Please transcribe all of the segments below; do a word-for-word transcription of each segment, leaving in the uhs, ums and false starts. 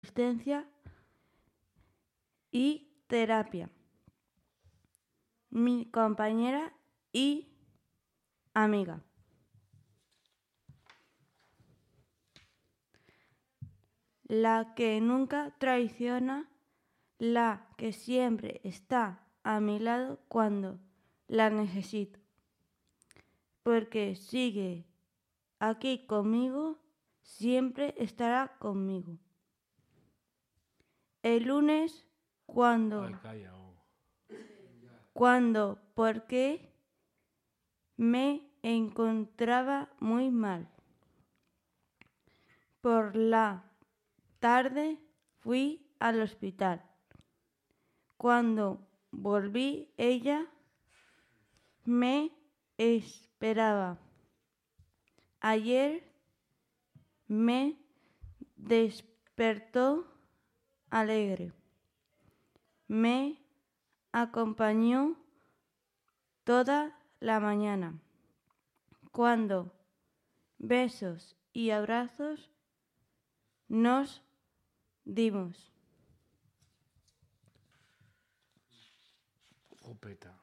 asistencia y terapia. Mi compañera y amiga. La que nunca traiciona, la que siempre está a mi lado cuando la necesito, porque sigue aquí conmigo, siempre estará conmigo. El lunes, cuando, Ay, calla, oh. cuando, porque me encontraba muy mal. Por la tarde fui al hospital. Cuando volví, ella me esperaba. Ayer me despertó alegre. Me acompañó toda la mañana. Cuando besos y abrazos nos dimos. Jopeta.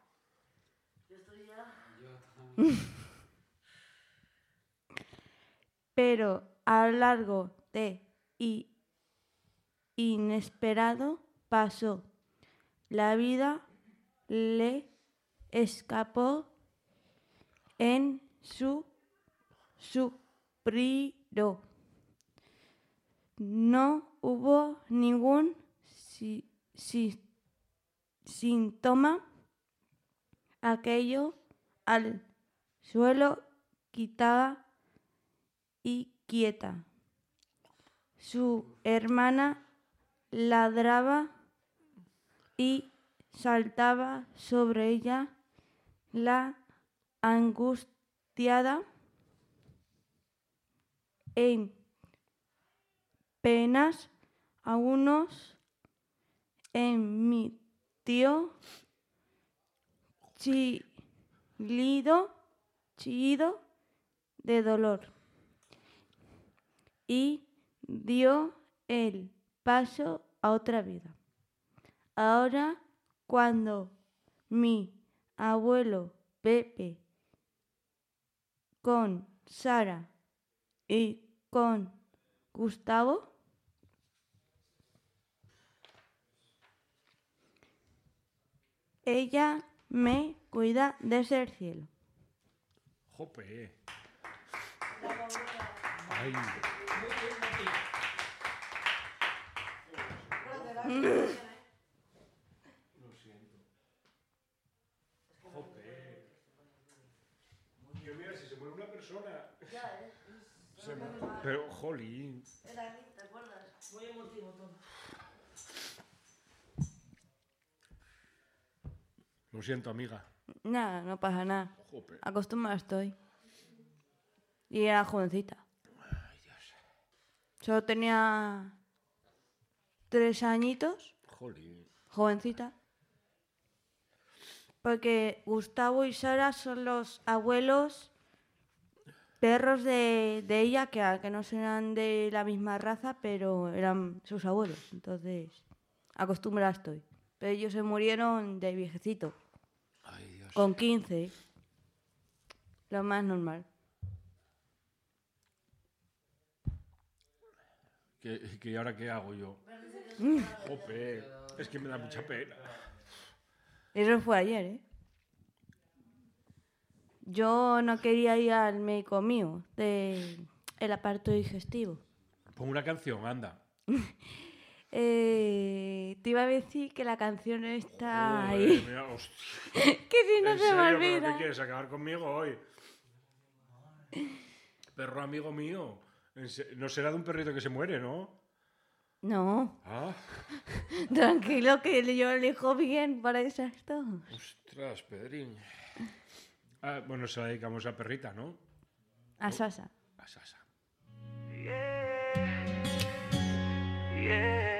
Pero a lo largo de y inesperado pasó. La vida le escapó en su suspiro. No hubo ningún si, si, síntoma. Aquello al suelo quitaba y quieta. Su hermana ladraba y saltaba sobre ella, la angustiada. En penas a unos en mi tío chillido, chillido de dolor, y dio el paso a otra vida. Ahora, cuando mi abuelo Pepe con Sara y con Gustavo ella me cuida desde el cielo. Jope. Ay. Lo siento. Jope. Que mira, si se muere una persona. Ya, ¿eh? Se mu- Pero, jolín. Era aquí, ¿te acuerdas? Muy emotivo todo. Lo siento, amiga. Nada, no pasa nada. Jope. Acostumbrada estoy. Y era jovencita. Ay, Dios. Solo tenía tres añitos. Jolín. Jovencita. Porque Gustavo y Sara son los abuelos perros de, de ella, que, que no eran de la misma raza, pero eran sus abuelos. Entonces, acostumbrada estoy. Pero ellos se murieron de viejecito. Ay, Dios. Con quince. Lo más normal. ¿Qué, qué, ¿Y ahora qué hago yo? Jope. Es que me da mucha pena. Eso fue ayer, ¿eh? Yo no quería ir al médico mío del aparato digestivo. Pon una canción, anda. eh, te iba a decir que la canción está Joder, ahí. mira, hostia. Que si no ¿En se me serio? ¿Pero olvida. qué quieres? ¿Acabar conmigo hoy? Perro amigo mío. No será de un perrito que se muere, ¿no? No. Ah. Tranquilo, que yo elijo bien para esas dos. Ostras, Pedrín. Ah, bueno, se la dedicamos a perrita, ¿no? A Sasa. A Sasa. Yeah. Yeah.